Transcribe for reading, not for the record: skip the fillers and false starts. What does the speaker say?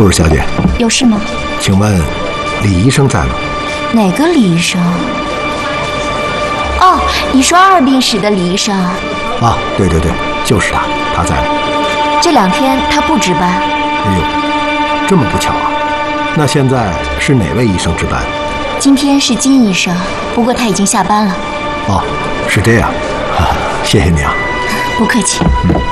护士小姐， 有事吗？ 请问李医生在吗？ 哪个李医生？哦，你说2病室的李医生？ 啊，对，就是他，他在吗？ 这2天他不值班。 哎呦，这么不巧啊！那现在是哪位医生值班？ 今天是金医生，不过他已经下班了。 哦，是这样，谢谢你啊。 不客气。 嗯。